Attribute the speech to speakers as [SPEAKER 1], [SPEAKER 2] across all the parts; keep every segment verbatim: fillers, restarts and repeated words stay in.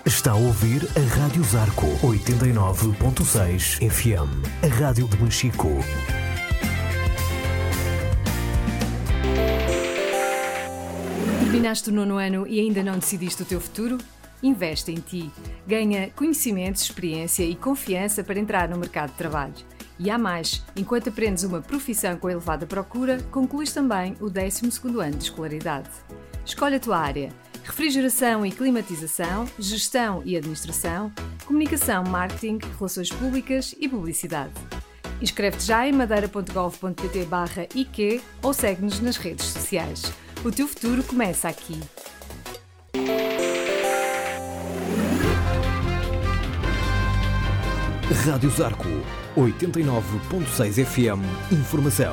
[SPEAKER 1] Está a ouvir a Rádio Zarco oitenta e nove ponto seis F M, a rádio de Machico.
[SPEAKER 2] Terminaste o nono ano e ainda não decidiste o teu futuro? Investe em ti. Ganha conhecimentos, experiência e confiança para entrar no mercado de trabalho. E há mais, enquanto aprendes uma profissão com elevada procura, concluís também o décimo segundo ano de escolaridade. Escolhe a tua área: refrigeração e climatização, gestão e administração, comunicação, marketing, relações públicas e publicidade. Inscreve-te já em madeira ponto gov ponto pt barra I Q ou segue-nos nas redes sociais. O teu futuro começa aqui.
[SPEAKER 1] Rádio Zarco oitenta e nove ponto seis F M. Informação.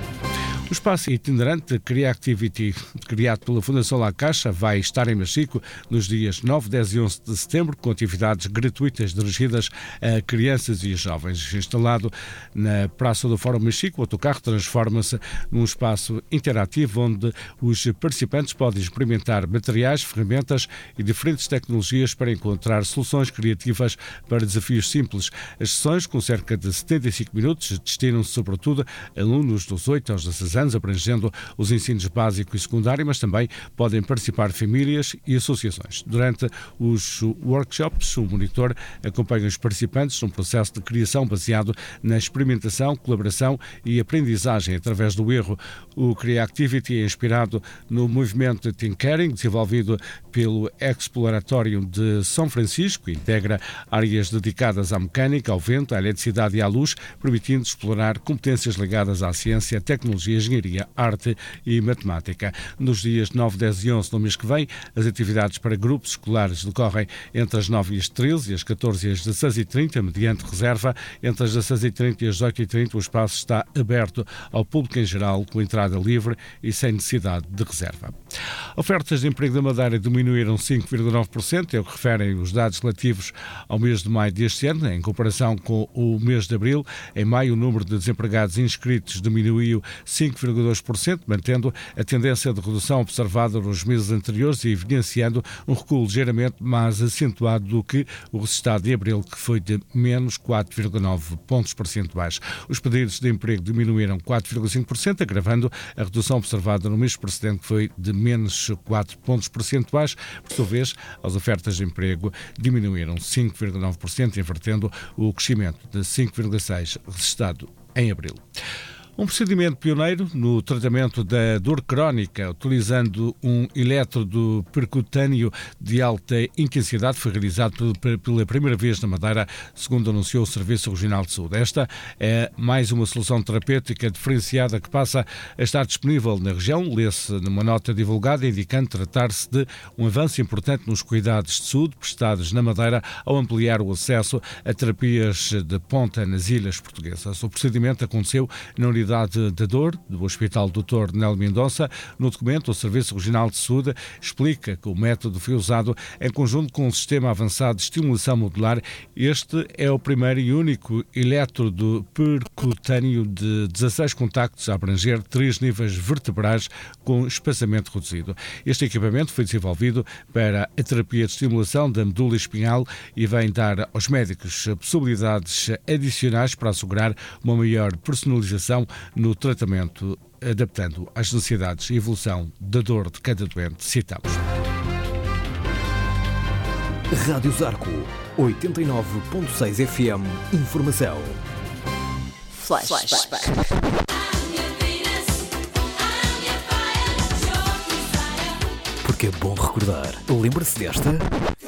[SPEAKER 3] O espaço itinerante Creativity, criado pela Fundação La Caixa, vai estar em Machico nos dias nove, dez e onze de setembro, com atividades gratuitas dirigidas a crianças e jovens. Instalado na Praça do Fórum Machico, o autocarro transforma-se num espaço interativo onde os participantes podem experimentar materiais, ferramentas e diferentes tecnologias para encontrar soluções criativas para desafios simples. As sessões, com cerca de setenta e cinco minutos, destinam-se sobretudo a alunos dos oito aos dezesseis anos, abrangendo os ensinos básico e secundário, mas também podem participar famílias e associações. Durante os workshops, o monitor acompanha os participantes num processo de criação baseado na experimentação, colaboração e aprendizagem através do erro. O Creativity é inspirado no movimento Thinkering, desenvolvido pelo Exploratório de São Francisco, e integra áreas dedicadas à mecânica, ao vento, à eletricidade e à luz, permitindo explorar competências ligadas à ciência, tecnologia, engenharia, arte e matemática. Nos dias nove, dez e onze do mês que vem, as atividades para grupos escolares decorrem entre as nove e as treze e as catorze e as dezesseis e trinta, mediante reserva. Entre as dezesseis e trinta e as dezoito e trinta, o espaço está aberto ao público em geral, com entrada livre e sem necessidade de reserva. Ofertas de emprego da Madeira diminuíram cinco vírgula nove por cento, é o que referem os dados relativos ao mês de maio deste ano, em comparação com o mês de abril. Em maio, o número de desempregados inscritos diminuiu cinco vírgula dois por cento, mantendo a tendência de redução observada nos meses anteriores e evidenciando um recuo ligeiramente mais acentuado do que o registado de abril, que foi de menos quatro vírgula nove pontos percentuais. Os pedidos de emprego diminuíram quatro vírgula cinco por cento, agravando a redução observada no mês precedente, que foi de menos quatro pontos percentuais. Por sua vez, as ofertas de emprego diminuíram cinco vírgula nove por cento, invertendo o crescimento de cinco vírgula seis por cento registrado em abril. Um procedimento pioneiro no tratamento da dor crónica, utilizando um elétrodo percutâneo de alta intensidade, foi realizado pela primeira vez na Madeira, segundo anunciou o Serviço Regional de Saúde. Esta é mais uma solução terapêutica diferenciada que passa a estar disponível na região. Lê-se numa nota divulgada indicando tratar-se de um avanço importante nos cuidados de saúde prestados na Madeira ao ampliar o acesso a terapias de ponta nas ilhas portuguesas. O procedimento aconteceu na unidade da dor do Hospital doutor Nélio Mendonça. No documento, o Serviço Regional de Saúde explica que o método foi usado em conjunto com um sistema avançado de estimulação modular. Este é o primeiro e único elétrodo percutâneo de dezesseis contactos a abranger três níveis vertebrais com espaçamento reduzido. Este equipamento foi desenvolvido para a terapia de estimulação da medula espinhal e vem dar aos médicos possibilidades adicionais para assegurar uma maior personalização no tratamento, adaptando às necessidades e evolução da dor de cada doente. Citamos.
[SPEAKER 1] Rádio Zarco oitenta e nove ponto seis F M. Informação.
[SPEAKER 2] Flashback.
[SPEAKER 1] Porque é bom recordar. Lembra-se desta?